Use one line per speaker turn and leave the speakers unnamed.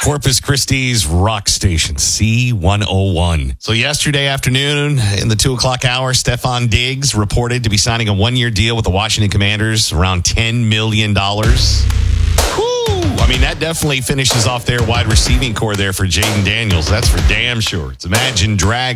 Corpus Christi's rock station, C101. So yesterday afternoon, in the 2 o'clock hour, Stefon Diggs reported to be signing a one-year deal with the Washington Commanders, around $10 million. I mean, that definitely finishes off their wide receiving core there for Jaden Daniels. That's for damn sure. It's Imagine Dragons.